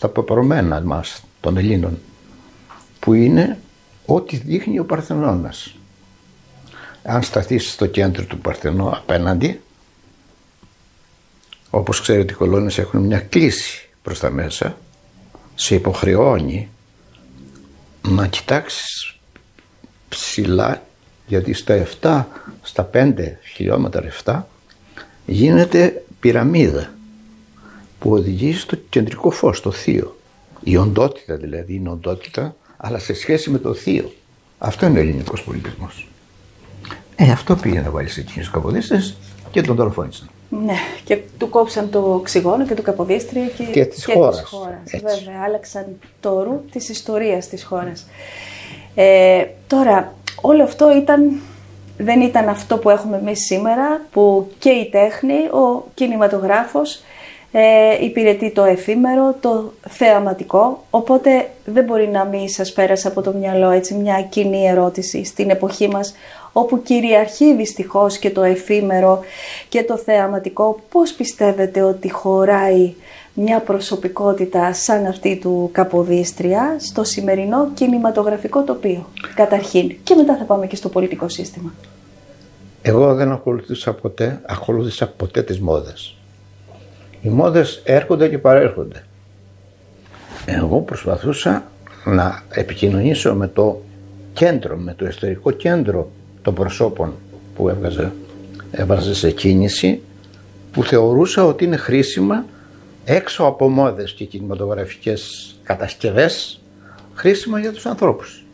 στα πεπρωμένα μας των Ελλήνων, που είναι ό,τι δείχνει ο Παρθενώνας. Αν σταθείς στο κέντρο του Παρθενώ απέναντι, όπως ξέρετε οι κολόνες έχουν μια κλίση προς τα μέσα, σε υποχρεώνει να κοιτάξεις ψηλά, γιατί στα 5 χιλιόμετρα 7 γίνεται πυραμίδα που οδηγεί στο κεντρικό φως, το θείο. Η οντότητα δηλαδή είναι οντότητα, αλλά σε σχέση με το θείο. Αυτό είναι ο ελληνικός πολιτισμός. Αυτό πήγε να βάλει σε εκείνους τους Καποδίστρες και τον δολοφόνησαν. Ναι, και του κόψαν το οξυγόνο και το Καποδίστρια και της χώρας. Βέβαια, άλλαξαν το ρου της ιστορίας της χώρας. Τώρα, όλο αυτό δεν ήταν αυτό που έχουμε εμείς σήμερα, που και η τέχνη, ο κινηματογράφος υπηρετεί το εφήμερο, το θεαματικό, οπότε δεν μπορεί να μην σας πέρασε από το μυαλό έτσι μια κοινή ερώτηση στην εποχή μας, όπου κυριαρχεί δυστυχώς και το εφήμερο και το θεαματικό. Πώς πιστεύετε ότι χωράει μια προσωπικότητα σαν αυτή του Καποδίστρια στο σημερινό κινηματογραφικό τοπίο, καταρχήν, και μετά θα πάμε και στο πολιτικό σύστημα? Εγώ δεν ακολούθησα ποτέ τις μόδες. Οι μόδες έρχονται και παρέρχονται. Εγώ προσπαθούσα να επικοινωνήσω με το κέντρο, με το ιστορικό κέντρο των προσώπων που έβαζε σε κίνηση, που θεωρούσα ότι είναι χρήσιμα έξω από μόδες και κινηματογραφικές κατασκευές, χρήσιμα για τους ανθρώπους.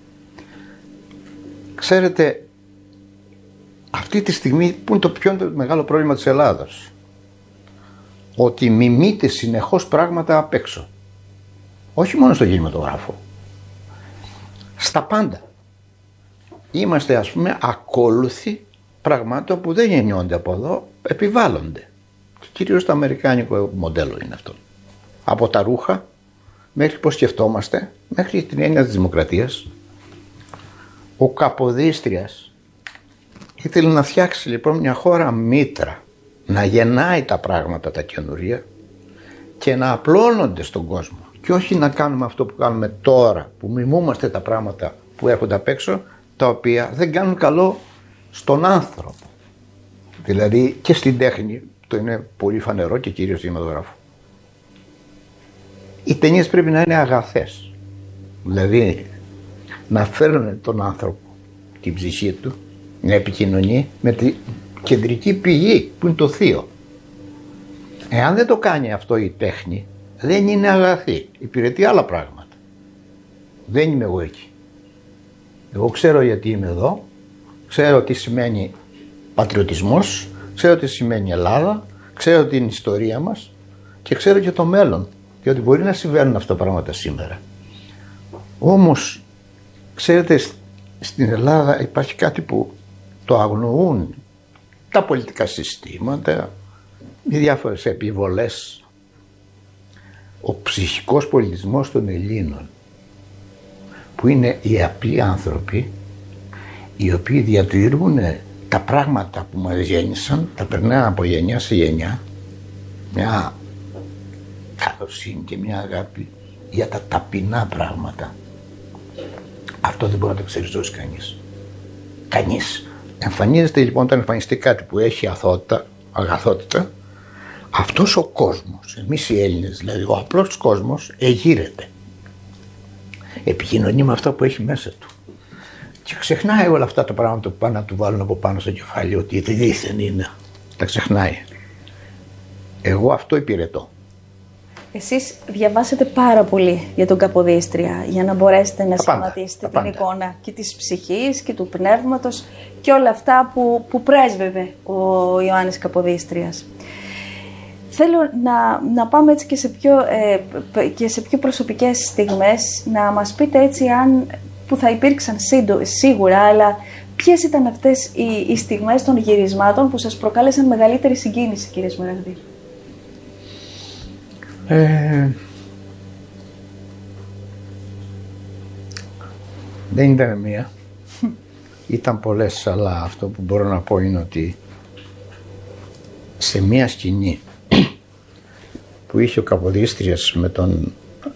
Ξέρετε, αυτή τη στιγμή που είναι το πιο μεγάλο πρόβλημα της Ελλάδος, ότι μιμείται συνεχώς πράγματα απ' έξω. Όχι μόνο στο κινηματογράφο. Στα πάντα. Είμαστε, ας πούμε, ακόλουθοι πραγμάτων που δεν γεννιόνται από εδώ, επιβάλλονται. Και κυρίως το αμερικάνικο μοντέλο είναι αυτό. Από τα ρούχα, μέχρι πώς σκεφτόμαστε, μέχρι την έννοια της δημοκρατίας. Ο Καποδίστριας ήθελε να φτιάξει λοιπόν μια χώρα μήτρα, να γεννάει τα πράγματα τα καινούρια και να απλώνονται στον κόσμο, και όχι να κάνουμε αυτό που κάνουμε τώρα, που μιμούμαστε τα πράγματα που έρχονται απ' έξω, τα οποία δεν κάνουν καλό στον άνθρωπο. Δηλαδή και στην τέχνη, το είναι πολύ φανερό, και κυρίως στην κινηματογράφο. Οι ταινίες πρέπει να είναι αγαθές, δηλαδή να φέρουν τον άνθρωπο, την ψυχή του, να επικοινωνεί με τη κεντρική πηγή που είναι το θείο. Εάν δεν το κάνει αυτό η τέχνη, δεν είναι αγαθή, υπηρετεί άλλα πράγματα. Δεν είμαι εγώ εκεί. Εγώ ξέρω γιατί είμαι εδώ, ξέρω τι σημαίνει πατριωτισμός, ξέρω τι σημαίνει Ελλάδα, ξέρω την ιστορία μας και ξέρω και το μέλλον, και ότι μπορεί να συμβαίνουν αυτά τα πράγματα σήμερα. Όμως, ξέρετε, στην Ελλάδα υπάρχει κάτι που το αγνοούν τα πολιτικά συστήματα, οι διάφορες επιβολές. Ο ψυχικός πολιτισμός των Ελλήνων, που είναι οι απλοί άνθρωποι, οι οποίοι διατηρούν τα πράγματα που μας γέννησαν, τα περνάνε από γενιά σε γενιά, μια καλοσύνη και μια αγάπη για τα ταπεινά πράγματα. Αυτό δεν μπορεί να το ξεριζώσει κανείς. Κανείς. Εμφανίζεται λοιπόν, όταν εμφανιστεί κάτι που έχει αγαθότητα, αυτός ο κόσμος, εμείς οι Έλληνες δηλαδή, ο απλός κόσμος εγείρεται. Επικοινωνεί με αυτό που έχει μέσα του. Και ξεχνάει όλα αυτά τα πράγματα που πάνε να του βάλουν από πάνω στο κεφάλι, ότι δίθεν είναι. Τα ξεχνάει. Εγώ αυτό υπηρετώ. Εσείς διαβάσατε πάρα πολύ για τον Καποδίστρια για να μπορέσετε να σχηματίσετε την εικόνα και της ψυχής και του πνεύματος και όλα αυτά που πρέσβευε ο Ιωάννης Καποδίστριας. Θέλω να πάμε έτσι και σε πιο προσωπικές στιγμές, να μας πείτε έτσι που θα υπήρξαν σίγουρα, αλλά ποιες ήταν αυτές οι στιγμές των γυρισμάτων που σας προκάλεσαν μεγαλύτερη συγκίνηση, κύριε Σμαραγδή? Δεν ήταν μία. Ήταν πολλές, αλλά αυτό που μπορώ να πω είναι ότι σε μία σκηνή που είχε ο Καποδίστριας με τον